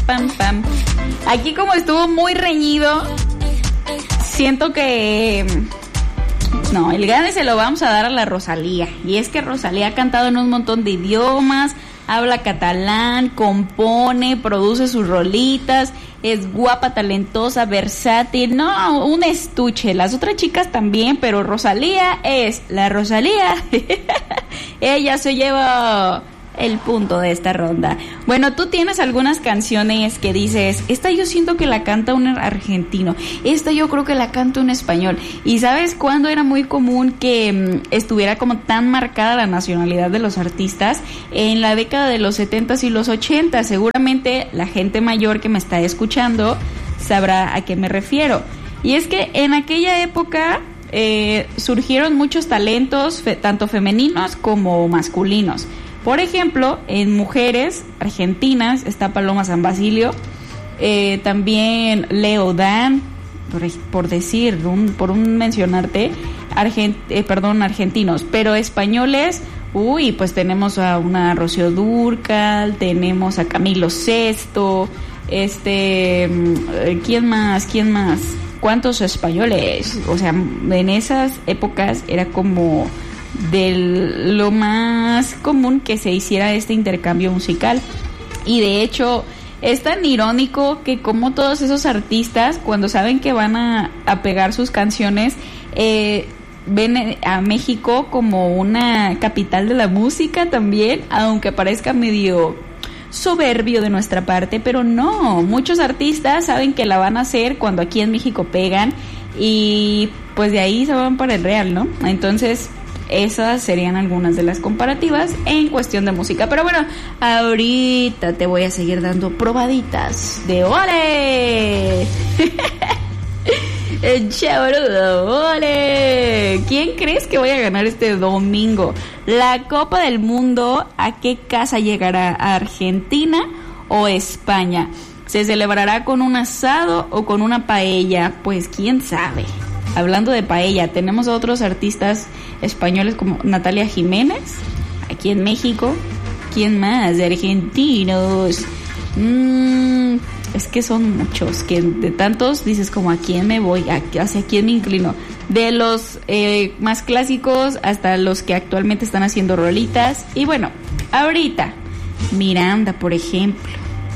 pam, pam. Aquí como estuvo muy reñido, siento que... No, el gane se lo vamos a dar a la Rosalía. Y es que Rosalía ha cantado en un montón de idiomas, habla catalán, compone, produce sus rolitas, es guapa, talentosa, versátil. No, un estuche. Las otras chicas también, pero Rosalía es la Rosalía. Ella se lleva el punto de esta ronda. Bueno, tú tienes algunas canciones que dices, esta yo siento que la canta un argentino, esta yo creo que la canta un español. ¿Y sabes cuándo era muy común que estuviera como tan marcada la nacionalidad de los artistas? En la década de los 70s y los 80s. Seguramente la gente mayor que me está escuchando sabrá a qué me refiero. Y es que en aquella época surgieron muchos talentos, tanto femeninos como masculinos. Por ejemplo, en mujeres argentinas está Paloma San Basilio, también Leo Dan, por mencionarte, argentinos, pero españoles, pues tenemos a una Rocío Dúrcal, tenemos a Camilo Sesto, ¿quién más? ¿Cuántos españoles? O sea, en esas épocas era como de lo más común que se hiciera este intercambio musical. Y de hecho es tan irónico que como todos esos artistas, cuando saben que van a pegar sus canciones, ven a México como una capital de la música también, aunque parezca medio soberbio de nuestra parte, pero no, muchos artistas saben que la van a hacer cuando aquí en México pegan, y pues de ahí se van para el real, ¿no? Entonces esas serían algunas de las comparativas en cuestión de música. Pero bueno, ahorita te voy a seguir dando probaditas de ¡ole! ¡Chabrudo! ¡Ole! ¿Quién crees que voy a ganar este domingo? La Copa del Mundo, ¿a qué casa llegará? ¿A Argentina o España? ¿Se celebrará con un asado o con una paella? Pues quién sabe. Hablando de paella, tenemos a otros artistas españoles como Natalia Jiménez, aquí en México. ¿Quién más? De argentinos. Es que son muchos, que de tantos dices como a quién me voy, hacia quién me inclino. De los más clásicos hasta los que actualmente están haciendo rolitas. Y bueno, ahorita, Miranda, por ejemplo.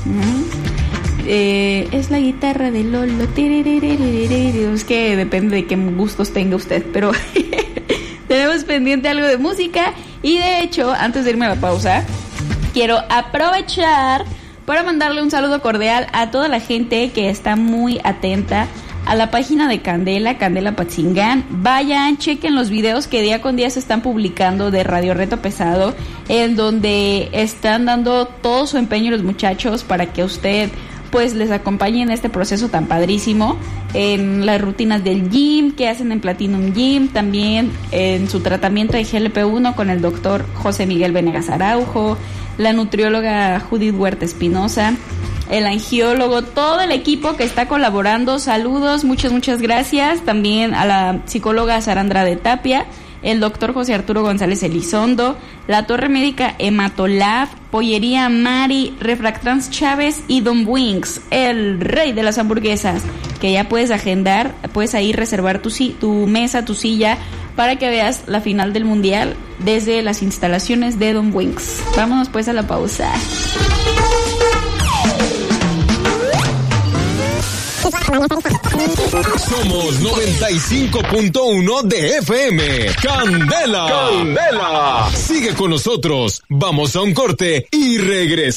Es la guitarra de Lolo. Es que depende de qué gustos tenga usted, pero tenemos pendiente algo de música. Y de hecho, antes de irme a la pausa, quiero aprovechar para mandarle un saludo cordial a toda la gente que está muy atenta a la página de Candela Patzingán. Vayan, chequen los videos que día con día se están publicando de Radio Reto Pesado, en donde están dando todo su empeño los muchachos para que usted pues les acompañe en este proceso tan padrísimo, en las rutinas del gym que hacen en Platinum Gym, también en su tratamiento de GLP-1 con el doctor José Miguel Venegas Araujo, la nutrióloga Judith Huerta Espinosa, el angiólogo, todo el equipo que está colaborando. Saludos, muchas gracias. También a la psicóloga Sarandra de Tapia, el doctor José Arturo González Elizondo, la Torre Médica Hematolab, Pollería Mari, Refractrans Chávez y Don Wings, el rey de las hamburguesas, que ya puedes agendar, puedes ahí reservar tu mesa, tu silla, para que veas la final del mundial desde las instalaciones de Don Wings. Vámonos pues a la pausa. Somos 95.1 de FM. Candela. Sigue con nosotros. Vamos a un corte y regresamos.